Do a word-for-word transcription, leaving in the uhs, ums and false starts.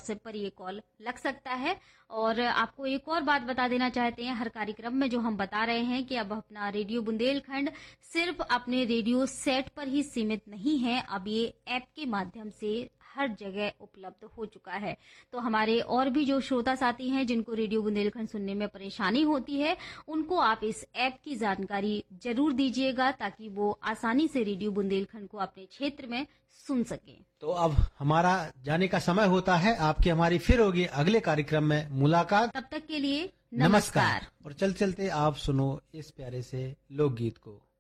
WhatsApp पर ये call लग सकता है। और आपको एक और बात बता देना चाहते हैं, हर कार्यक्रम में जो हम बता रहे हैं कि अब अपना रेडियो बुंदेलखंड सिर्फ अपने रेडियो सेट पर ही सीमित नहीं है, अब ये ऐप के माध्यम से हर जगह उपलब्ध हो चुका है। तो हमारे और भी जो श्रोता साथी हैं जिनको रेडियो बुंदेलखंड सुनने में परेशानी होती है, उनको आप इस ऐप की जानकारी जरूर दीजिएगा ताकि वो आसानी से रेडियो बुंदेलखंड को अपने क्षेत्र में सुन सकें। तो अब हमारा जाने का समय होता है, आपकी हमारी फिर होगी अगले कार्यक्रम में मुलाकात। तब तक के लिए नमस्कार, नमस्कार। और चल चलते आप सुनो इस प्यारे से लोकगीत को।